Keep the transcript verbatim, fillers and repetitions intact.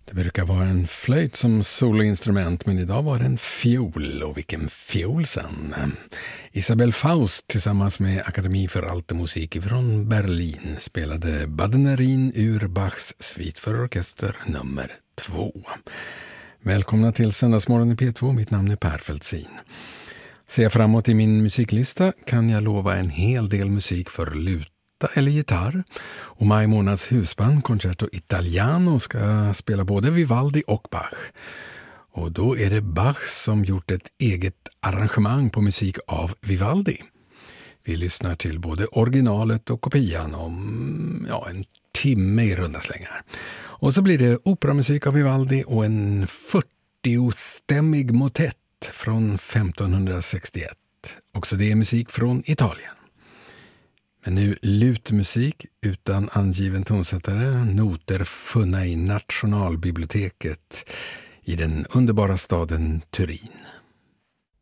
Det brukar vara en flöjt som soloinstrument, men idag var det en fiol, och vilken fiol sen. Isabel Faust tillsammans med Akademi för Altemusik från Berlin spelade Badnerin ur Bachs svit för orkester nummer två. Välkomna till Söndagsmorgon i P två, mitt namn är Per Fältsin. Ser jag framåt i min musiklista kan jag lova en hel del musik för luta eller gitarr. Och maj månads husband Concerto Italiano ska spela både Vivaldi och Bach. Och då är det Bach som gjort ett eget arrangemang på musik av Vivaldi. Vi lyssnar till både originalet och kopian om ja, en timme i runda slängar. Och så blir det operamusik av Vivaldi och en fyrtiostämmig motett från femtonhundrasextioett. Också det är musik från Italien. Men nu lutmusik utan angiven tonsättare, noter funna i Nationalbiblioteket i den underbara staden Turin.